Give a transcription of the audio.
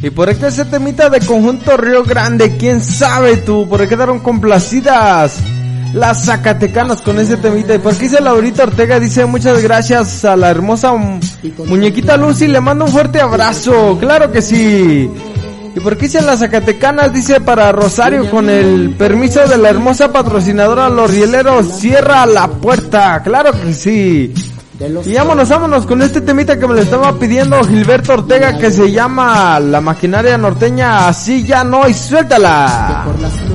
Y por aquí ese temita de Conjunto Río Grande, quién sabe tú, por aquí quedaron complacidas las Zacatecanas con ese temita. Y por aquí dice Laurita Ortega, dice muchas gracias a la hermosa muñequita Lucy, le mando un fuerte abrazo, claro que sí. Y por aquí dicen las Zacatecanas, dice para Rosario, con el permiso de la hermosa patrocinadora Los Rieleros, cierra la puerta, claro que sí. Y vámonos con este temita que me lo estaba pidiendo Gilberto Ortega, que se llama La Maquinaria Norteña, así ya no, y suéltala.